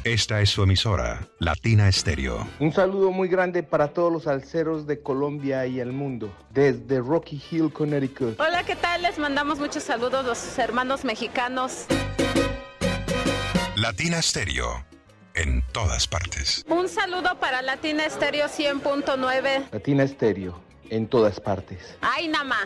Esta es su emisora, Latina Estéreo. Un saludo muy grande para todos los salseros de Colombia y el mundo, desde Rocky Hill, Connecticut. Hola, ¿qué tal? Les mandamos muchos saludos los hermanos mexicanos. Latina Estéreo, en todas partes. Un saludo para Latina Estéreo 100.9. Latina Estéreo, en todas partes. ¡Ay, nama!